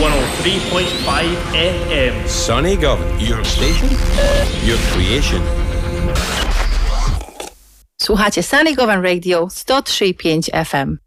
103.5 FM. Sonny Govan, your station, your creation. Słuchacie Sunny Govan Radio 103.5 FM.